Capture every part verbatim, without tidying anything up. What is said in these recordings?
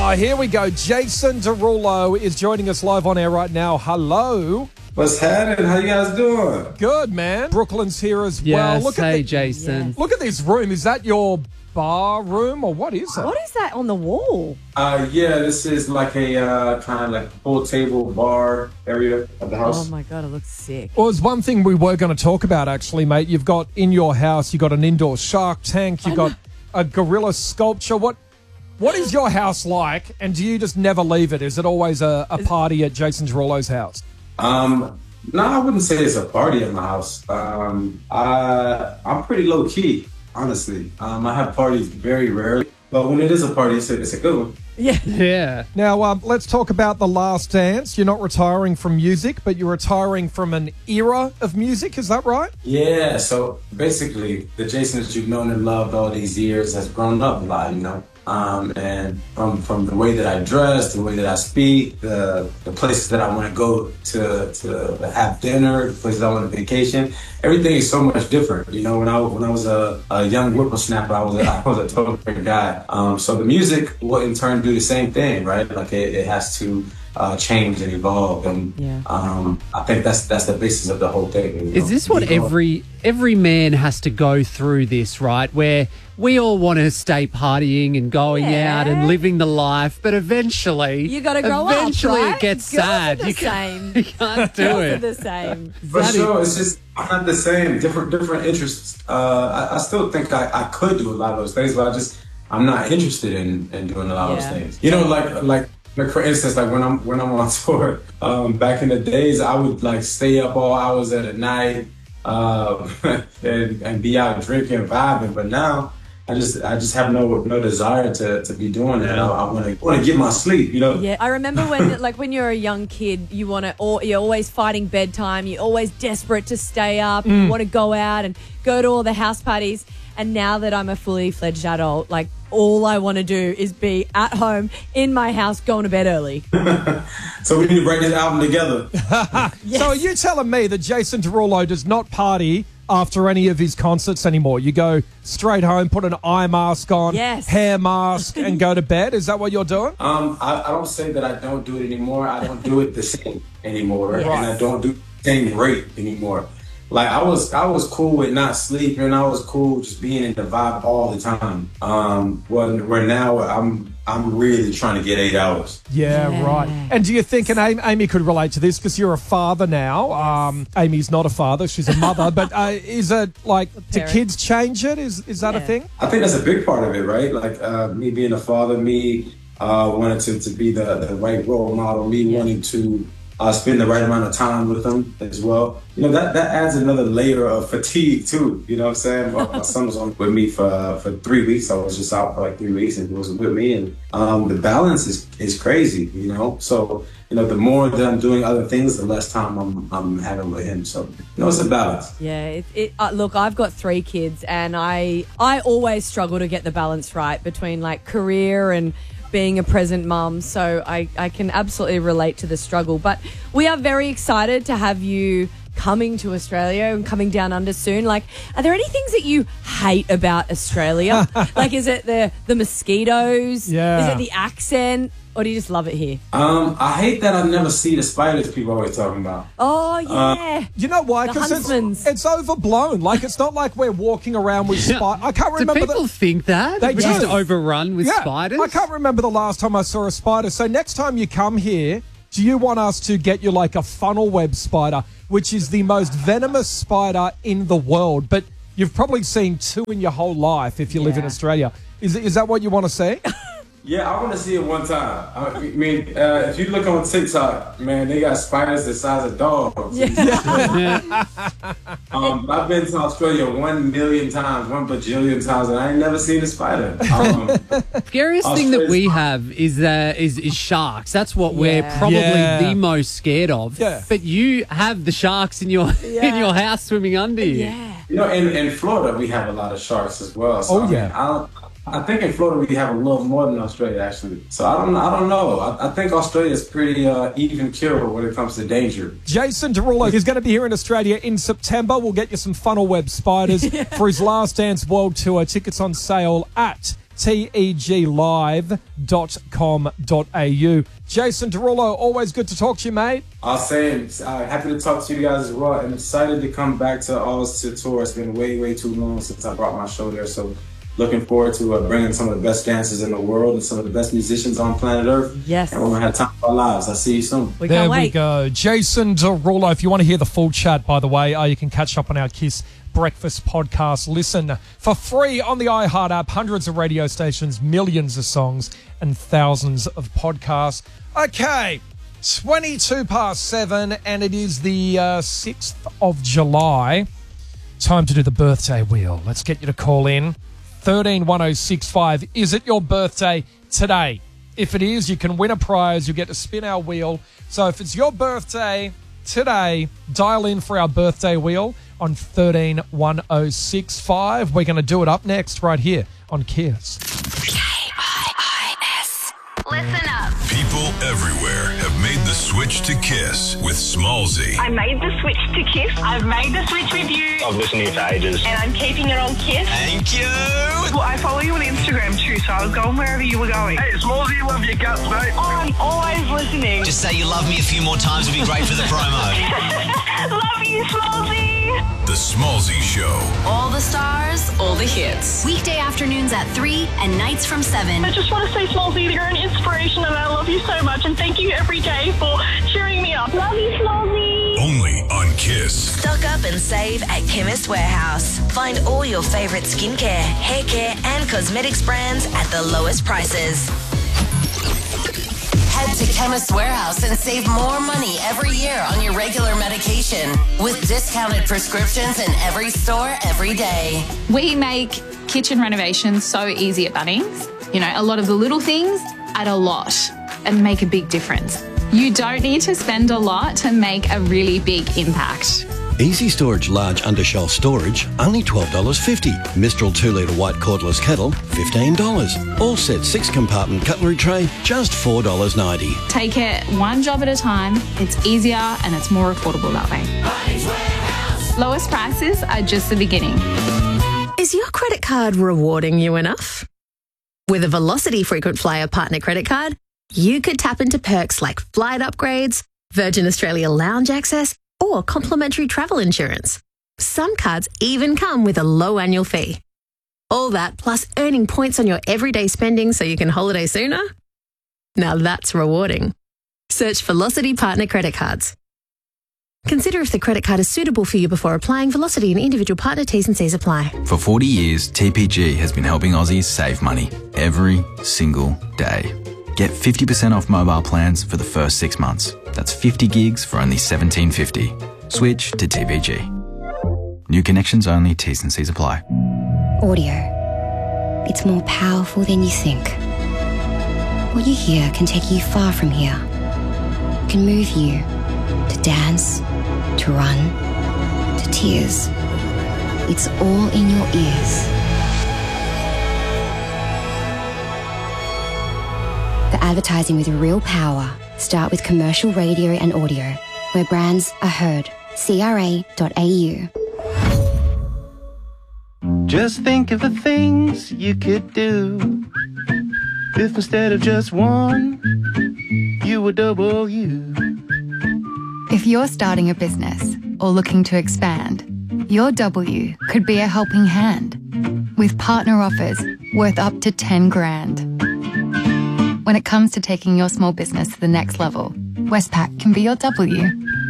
Oh, here we go. Jason Derulo is joining us live on air right now. Hello. What's happening? How you guys doing? Good, man. Brooklyn's here as yes, well. Look hey, at the, Jason. Yes. Look at this room. Is that your bar room or what is it? What is that on the wall? Uh, yeah, this is like a uh, kind of like pool table bar area of the house. Oh my God, it looks sick. Well, there's one thing we were going to talk about, actually, mate. You've got in your house, you've got an indoor shark tank, you've got a gorilla sculpture. What What is your house like, and do you just never leave it? Is it always a, a party at Jason Derulo's house? Um, no, I wouldn't say it's a party at my house. Um, I, I'm pretty low key, honestly. Um, I have parties very rarely, but when it is a party, it's a, it's a good one. Yeah. Yeah. Now, um, let's talk about The Last Dance. You're not retiring from music, but you're retiring from an era of music. Is that right? Yeah, so basically, the Jason that you've known and loved all these years has grown up a lot, you know? Um, and from from the way that I dress, the way that I speak, the the places that I want to go to to have dinner, the places I want to vacation, everything is so much different. You know, when I when I was a, a young whippersnapper, I was a, I was a total different guy. Um, so the music will in turn do the same thing, right? Like it, it has to uh, change and evolve, and yeah. um, I think that's that's the basis of the whole thing. You know? Is this what every every man has to go through this, right? Where we all want to stay partying and going Yeah. out and living the life, but eventually, You got to grow eventually up, right? it gets Girls sad. Are the You same. can't, you can't do Girls it. are the same. For That sure, it's just I'm not the same. Different, different interests. Uh, I, I still think I, I could do a lot of those things, but I just I'm not interested in, in doing a lot of Yeah. those things. You know, like like like for instance, like when I'm when I'm on tour, um, back in the days, I would like stay up all hours of the night uh, and and be out drinking, vibing. But now, I just I just have no no desire to, to be doing that. I, I want to want to get my sleep. You know. Yeah, I remember when, like, when you're a young kid, you want to, or you're always fighting bedtime. You're always desperate to stay up. You want to go out and go to all the house parties. And now that I'm a fully fledged adult, like, all I want to do is be at home in my house, going to bed early. So we need to break this album together. Yes. So are you telling me that Jason Derulo does not party after any of his concerts anymore? You go straight home, put an eye mask on, Yes. hair mask, and go to bed? Is that what you're doing? Um, I, I don't say that I don't do it anymore. I don't do it the same anymore, Yes. and I don't do the same rate anymore. Like I was, I was cool with not sleeping. I was cool just being in the vibe all the time. Um, when where now I'm, I'm really trying to get eight hours. Yeah, Yeah. right. And do you think, and Amy, Amy could relate to this because you're a father now. Um, Amy's not a father; she's a mother. But uh, is it like do parent. kids change it? Is is that a Yeah. thing? I think that's a big part of it, right? Like uh, me being a father, me uh, wanting to, to be the, the right role model, me wanting to uh, spend the right amount of time with them as well. You know, that, that adds another layer of fatigue too. You know what I'm saying? My, my son was on with me for uh, for three weeks. I was just out for like three weeks and he wasn't with me. And um, the balance is, is crazy, you know? So, you know, the more that I'm doing other things, the less time I'm, I'm having with him. So, you know, it's a balance. Yeah, it, it, uh, look, I've got three kids, and I I always struggle to get the balance right between like career and being a present mum. So I, I can absolutely relate to the struggle. But we are very excited to have you coming to Australia and coming down under soon. Like, are there any things that you hate about Australia? Like, is it the the mosquitoes? Yeah. Is it the accent? Or do you just love it here? Um, I hate that I never see the spiders people always talking about. Oh, yeah. You know why? The Because it's, huntsmans. it's overblown. Like, it's not like we're walking around with spiders. I can't Do remember people the... think that? They We're just do. overrun with Yeah, spiders? I can't remember the last time I saw a spider. So next time you come here, do you want us to get you like a funnel web spider, which is the most venomous spider in the world? But you've probably seen two in your whole life if you live in Yeah. Australia. Is, is that what you want to see? Yeah, I want to see it one time. I mean, uh, if you look on TikTok, man, they got spiders the size of dogs. um, I've been to Australia one million times, one bajillion times, and I ain't never seen a spider. Um, Scariest thing that we Australia's- have is uh, is, is sharks. That's what we're Yeah. probably Yeah. the most scared of. Yeah. But you have the sharks in your in Yeah. your house swimming under you. Yeah. you know, in, in Florida, we have a lot of sharks as well. So, Oh, I mean, yeah. I, don't, I think in Florida we have a little more than Australia, actually. So I don't, I don't know. I, I think Australia is pretty uh, even keel when it comes to danger. Jason Derulo is going to be here in Australia in September. We'll get you some funnel web spiders for his Last Dance World Tour. Tickets on sale at T E G live dot com dot a u. Jason Derulo, always good to talk to you, mate. I'll say, uh, happy to talk to you guys as well, and excited to come back to Oz to tour. It's been way, way too long since I brought my show there, so looking forward to uh, bringing some of the best dancers in the world and some of the best musicians on planet Earth. Yes. And we're going to have time for our lives. I'll see you soon. We there can't we wait. go. Jason Derulo, if you want to hear the full chat, by the way, uh, you can catch up on our Kiss Breakfast podcast. Listen for free on the iHeart app, hundreds of radio stations, millions of songs, and thousands of podcasts. Okay, twenty-two past seven, and it is the uh, sixth of July. Time to do the birthday wheel. Let's get you to call in. thirteen one oh six five. Is it your birthday today? If it is, you can win a prize. You get to spin our wheel. So if it's your birthday today, dial in for our birthday wheel on thirteen one oh six five. We're going to do it up next right here on Kiss. K I I S. Listen up. People everywhere have made the switch to Kiss with Smallzy. I made the switch to Kiss. I've made the switch with you. I've listened to you for ages. And I'm keeping it on Kiss. Thank you. Well, I follow you on Instagram too, so I was going wherever you were going. Hey, Smallzy, love your guts, mate. Oh, I'm always listening. Just say you love me a few more times would be great for the promo. Love you, Smallzy. The Smallzy Show. All the stars, all the hits. Weekday afternoons at three and nights from seven. I just want to say, Smallzy, that you're an inspiration and I love you so much. And thank you every day for cheering me up. Love you, Smallzy. Only on Kiss. Stock up and save at Chemist Warehouse. Find all your favourite skincare, hair care and cosmetics brands at the lowest prices. Head to Chemist Warehouse and save more money every year on your regular medication with discounted prescriptions in every store every day. We make kitchen renovations so easy at Bunnings. You know, a lot of the little things add a lot and make a big difference. You don't need to spend a lot to make a really big impact. Easy Storage Large Undershelf Storage, only twelve dollars fifty. Mistral two litre White Cordless Kettle, fifteen dollars. All set six compartment cutlery tray, just four dollars ninety. Take it one job at a time. It's easier and it's more affordable that way. Lowest prices are just the beginning. Is your credit card rewarding you enough? With a Velocity Frequent Flyer Partner Credit Card, you could tap into perks like flight upgrades, Virgin Australia lounge access, or complimentary travel insurance. Some cards even come with a low annual fee. All that plus earning points on your everyday spending so you can holiday sooner? Now that's rewarding. Search Velocity Partner Credit Cards. Consider if the credit card is suitable for you before applying. Velocity and individual partner T's and C's apply. For forty years, T P G has been helping Aussies save money every single day. Get fifty percent off mobile plans for the first six months. That's fifty gigs for only seventeen fifty. Switch to T P G. New connections only, T's and C's apply. Audio. It's more powerful than you think. What you hear can take you far from here. It can move you to dance, to run, to tears. It's all in your ears. For advertising with real power, start with commercial radio and audio, where brands are heard. C R A dot A U. Just think of the things you could do if instead of just one, you were double you. If you're starting a business or looking to expand, your W could be a helping hand with partner offers worth up to ten grand. When it comes to taking your small business to the next level, Westpac can be your W.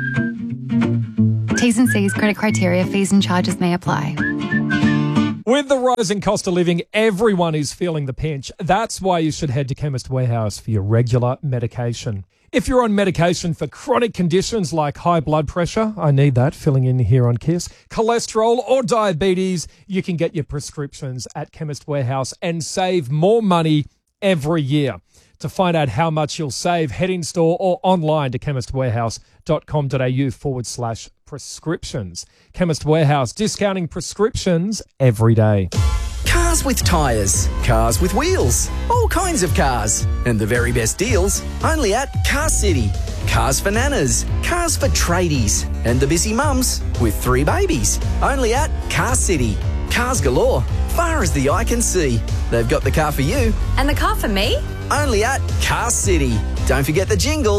T's and C's, credit criteria, fees and charges may apply. With the rising cost of living, everyone is feeling the pinch. That's why you should head to Chemist Warehouse for your regular medication. If you're on medication for chronic conditions like high blood pressure, I need that filling in here on Kiss, cholesterol or diabetes, you can get your prescriptions at Chemist Warehouse and save more money every year. To find out how much you'll save, head in store or online to chemistwarehouse.com.au forward slash prescriptions. Chemist Warehouse, discounting prescriptions every day. Cars with tyres, cars with wheels, all kinds of cars. And the very best deals only at Car City. Cars for nanas, cars for tradies, and the busy mums with three babies. Only at Car City. Cars galore, far as the eye can see. They've got the car for you. And the car for me? Only at Car City. Don't forget the jingle.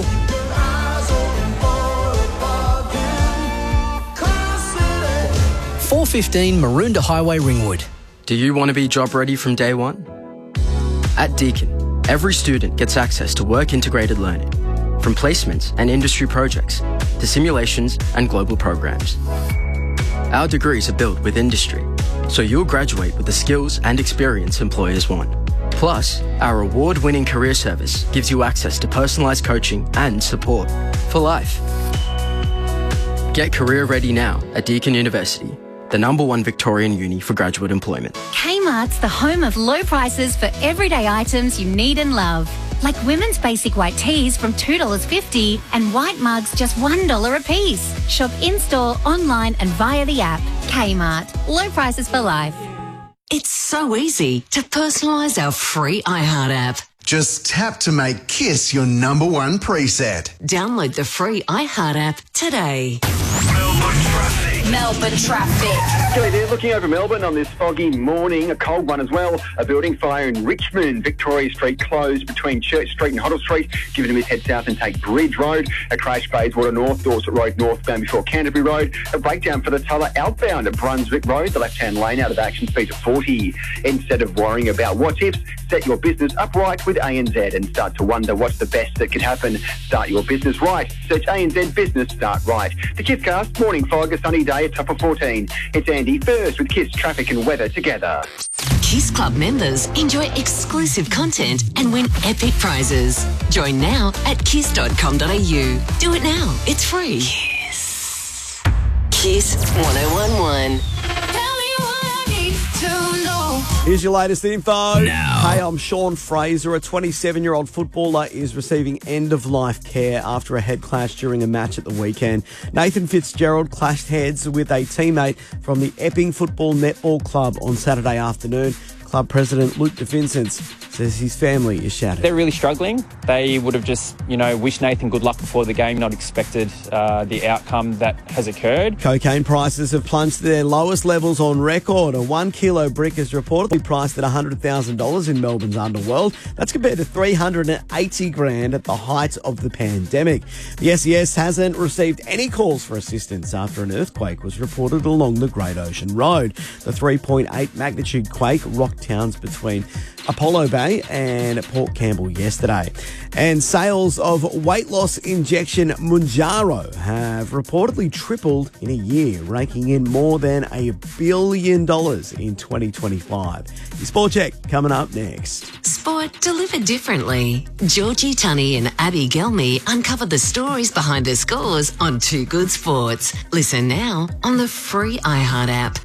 four fifteen Maroondah Highway, Ringwood. Do you want to be job ready from day one? At Deakin, every student gets access to work-integrated learning, from placements and industry projects to simulations and global programs. Our degrees are built with industry, so you'll graduate with the skills and experience employers want. Plus, our award-winning career service gives you access to personalised coaching and support for life. Get career ready now at Deakin University, the number one Victorian uni for graduate employment. Kmart's the home of low prices for everyday items you need and love. Like women's basic white tees from two dollars fifty and white mugs just one dollar a piece. Shop in-store, online and via the app. Kmart. Low prices for life. It's so easy to personalise our free iHeart app. Just tap to make Kiss your number one preset. Download the free iHeart app today. Melbourne traffic. G'day there, looking over Melbourne on this foggy morning, a cold one as well. A building fire in Richmond, Victoria Street closed between Church Street and Hoddle Street. Give it a miss, head south and take Bridge Road. A crash Bayswater North, Dorset Road northbound before Canterbury Road. A breakdown for the Tulla outbound at Brunswick Road, the left-hand lane out of action, speed of forty. Instead of worrying about what ifs, set your business upright with A N Z and start to wonder what's the best that could happen. Start your business right. Search A N Z Business Start Right. The KISScast, morning fog, a sunny day, a top of fourteen. It's Andy first with Kiss traffic and weather together. Kiss Club members enjoy exclusive content and win epic prizes. Join now at kiss dot com dot a u. Do it now. It's free. Kiss. Kiss one oh one one. Here's your latest info. Now. Hey, I'm Sean Fraser. A twenty-seven-year-old footballer is receiving end-of-life care after a head clash during a match at the weekend. Nathan Fitzgerald clashed heads with a teammate from the Epping Football Netball Club on Saturday afternoon. Club president Luke DeVincent says his family is shattered. They're really struggling. They would have just, you know, wished Nathan good luck before the game, not expected uh, the outcome that has occurred. Cocaine prices have plunged to their lowest levels on record. A one kilo brick is reportedly priced at one hundred thousand dollars in Melbourne's underworld. That's compared to three hundred eighty grand at the height of the pandemic. The S E S hasn't received any calls for assistance after an earthquake was reported along the Great Ocean Road. The three point eight magnitude quake rocked towns between Apollo Bay and Port Campbell yesterday. And sales of weight loss injection Mounjaro have reportedly tripled in a year, raking in more than a billion dollars in twenty twenty-five. Your Sport Check coming up next. Sport delivered differently. Georgie Tunney and Abby Gelmy uncover the stories behind the scores on Two Good Sports. Listen now on the free iHeart app.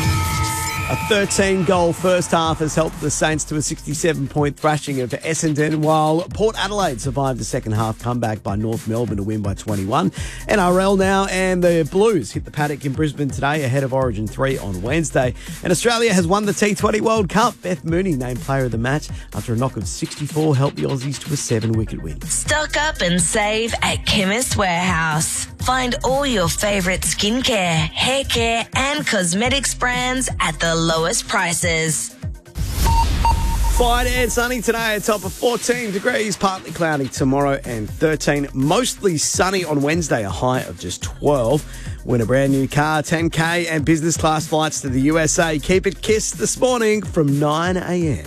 A thirteen-goal first half has helped the Saints to a sixty-seven point thrashing of Essendon, while Port Adelaide survived the second half comeback by North Melbourne to win by twenty-one. N R L now, and the Blues hit the paddock in Brisbane today ahead of Origin three on Wednesday. And Australia has won the T twenty World Cup. Beth Mooney named player of the match after a knock of sixty-four helped the Aussies to a seven-wicket win. Stock up and save at Chemist Warehouse. Find all your favourite skincare, hair care and cosmetics brands at the lowest prices. Fine and sunny today, a top of fourteen degrees, partly cloudy tomorrow and thirteen. Mostly sunny on Wednesday, a high of just twelve. Win a brand new car, ten K and business class flights to the U S A. Keep it Kiss this morning from nine a.m.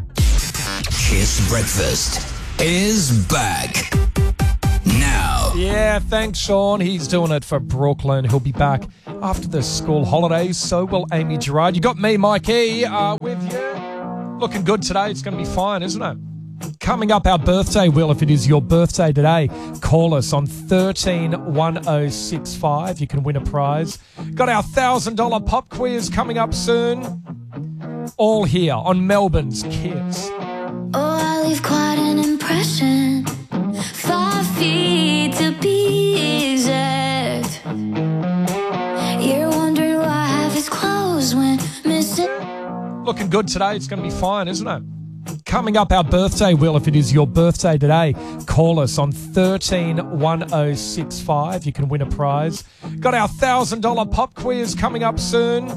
Kiss Breakfast is back. Now. Yeah, thanks, Sean. He's doing it for Brooklyn. He'll be back after the school holidays. So will Amy Gerard. You got me, Mikey, uh, with you. Looking good today. It's going to be fine, isn't it? Coming up, our birthday, Will, if it is your birthday today, call us on thirteen one oh six five. You can win a prize. Got our one thousand dollars pop quiz coming up soon. All here on Melbourne's Kiss. Oh, I leave quite an impression. Five feet to be exact. You're wondering why half his clothes went missing. Looking good today. It's going to be fine, isn't it? Coming up, our birthday, Will, if it is your birthday today, call us on thirteen one oh six five. You can win a prize. Got our one thousand dollars pop quiz coming up soon.